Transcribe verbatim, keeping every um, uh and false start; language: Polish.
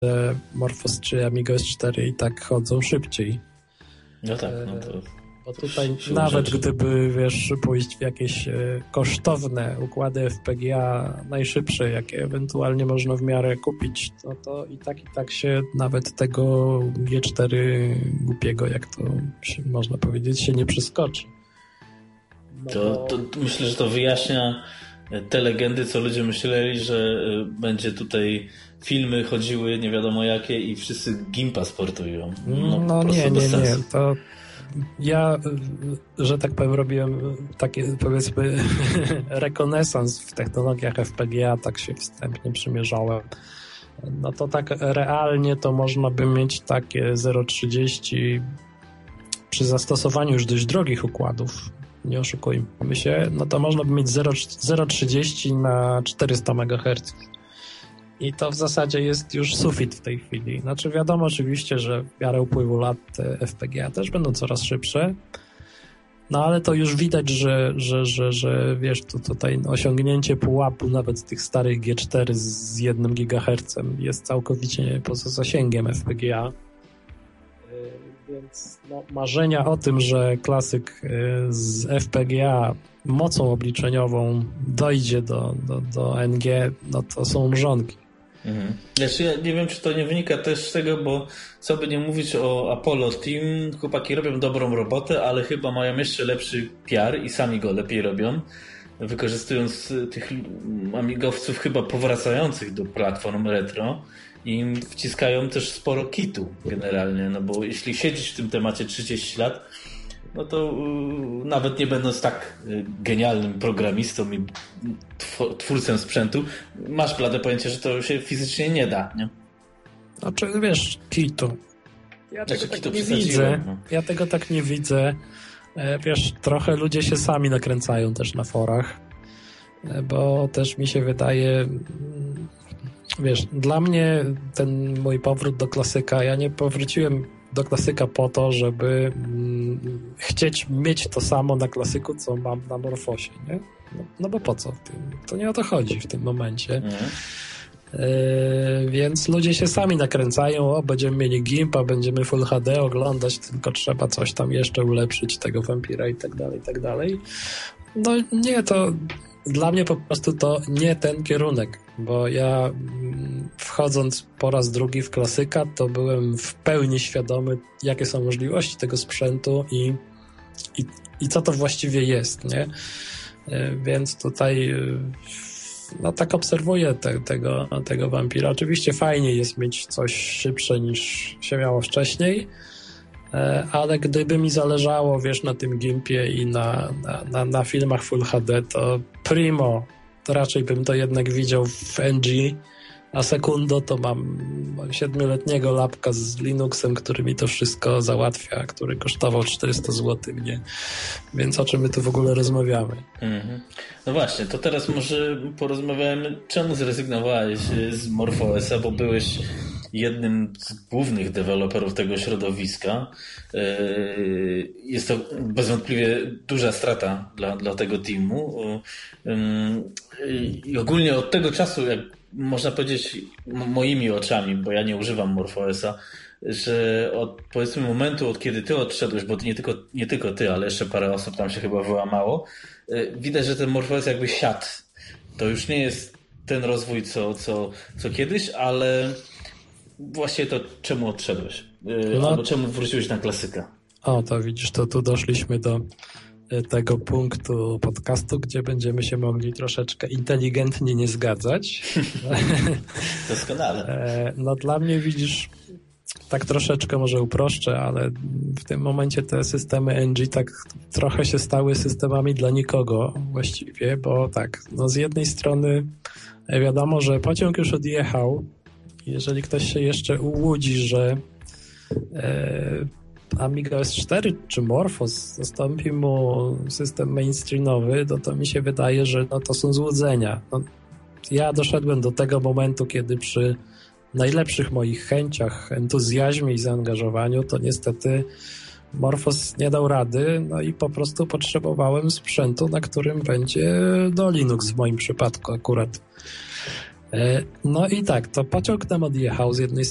Morphos czy Amiga S cztery i tak chodzą szybciej. No tak, no to... Bo tutaj nawet rzeczy. Gdyby, wiesz, pójść w jakieś kosztowne układy F P G A najszybsze, jakie ewentualnie można w miarę kupić, to, to i tak i tak się nawet tego G cztery głupiego, jak to się, można powiedzieć, się nie przeskoczy. No to, to myślę, że to wyjaśnia te legendy, co ludzie myśleli, że będzie tutaj filmy chodziły nie wiadomo jakie i wszyscy Gimpa sportują. No, no nie, nie, nie. To ja, że tak powiem, robiłem taki, powiedzmy, rekonesans w technologiach F P G A, tak się wstępnie przymierzałem. No to tak realnie to można by mieć takie zero przecinek trzydzieści przy zastosowaniu już dość drogich układów, nie oszukujmy się, no to można by mieć zero przecinek trzydzieści na czterysta megaherców. I to w zasadzie jest już sufit w tej chwili. Znaczy wiadomo oczywiście, że w miarę upływu lat te F P G A też będą coraz szybsze, no ale to już widać, że, że, że, że wiesz, to tutaj osiągnięcie pułapu nawet tych starych G cztery z jednym gigahercem jest całkowicie poza zasięgiem F P G A. Więc no, marzenia o tym, że klasyk z F P G A mocą obliczeniową dojdzie do, do, do N G, no to są mrzonki. Mhm. Znaczy, ja nie wiem, czy to nie wynika też z tego, bo co by nie mówić o Apollo Team, chłopaki robią dobrą robotę, ale chyba mają jeszcze lepszy P R i sami go lepiej robią, wykorzystując tych amigowców chyba powracających do platform retro i wciskają też sporo kitu generalnie, no bo jeśli siedzisz w tym temacie trzydzieści lat, no to yy, nawet nie będąc tak yy, genialnym programistą i tw- twórcą sprzętu, masz blade pojęcie, że to się fizycznie nie da, nie? Znaczy, wiesz, kitu. Ja znaczy, tego kitu tak nie widzę. No. Ja tego tak nie widzę. E, wiesz, trochę ludzie się sami nakręcają też na forach, e, bo też mi się wydaje, wiesz, dla mnie ten mój powrót do klasyka, ja nie powróciłem do klasyka po to, żeby mm, chcieć mieć to samo na klasyku, co mam na Morfosie, nie? No, no bo po co w tym? To nie o to chodzi w tym momencie. Mm. Yy, więc ludzie się sami nakręcają, o, będziemy mieli Gimpa, będziemy Full H D oglądać, tylko trzeba coś tam jeszcze ulepszyć, tego Vampira i tak dalej, i tak dalej. No nie, to dla mnie po prostu to nie ten kierunek, bo ja wchodząc po raz drugi w klasyka, to byłem w pełni świadomy, jakie są możliwości tego sprzętu i, i, i co to właściwie jest, nie? Więc tutaj no tak obserwuję te, tego, tego Vampira. Oczywiście fajnie jest mieć coś szybsze niż się miało wcześniej, ale gdyby mi zależało, wiesz, na tym Gimpie i na, na, na, na filmach Full H D, to primo, to raczej bym to jednak widział w N G, a sekundo to mam siedmioletniego lapka z Linuxem, który mi to wszystko załatwia, który kosztował czterysta złotych, nie? Więc o czym my tu w ogóle rozmawiamy? Mm-hmm. No właśnie, to teraz może porozmawiamy, czemu zrezygnowałeś z MorphOS-a, bo byłeś jednym z głównych deweloperów tego środowiska. Jest to bezwątpliwie duża strata dla, dla tego teamu. I ogólnie od tego czasu, jak można powiedzieć moimi oczami, bo ja nie używam MorphOS-a, że od powiedzmy momentu, od kiedy ty odszedłeś, bo nie tylko, nie tylko ty, ale jeszcze parę osób tam się chyba wyłamało, widać, że ten MorphOS jakby siadł. To już nie jest ten rozwój, co, co, co kiedyś, ale właśnie to czemu odszedłeś? No. Albo czemu wróciłeś na klasyka? O, to widzisz, to tu doszliśmy do tego punktu podcastu, gdzie będziemy się mogli troszeczkę inteligentnie nie zgadzać. Doskonale. No dla mnie, widzisz, tak troszeczkę może uproszczę, ale w tym momencie te systemy N G tak trochę się stały systemami dla nikogo właściwie, bo tak, no z jednej strony wiadomo, że pociąg już odjechał. Jeżeli ktoś się jeszcze ułudzi, że e, Amiga S cztery czy Morphos zastąpi mu system mainstreamowy, to, to mi się wydaje, że no, to są złudzenia. No, ja doszedłem do tego momentu, kiedy przy najlepszych moich chęciach, entuzjazmie i zaangażowaniu, to niestety Morphos nie dał rady, no i po prostu potrzebowałem sprzętu, na którym będzie no, Linux w moim przypadku akurat. No i tak, to pociąg nam odjechał z jednej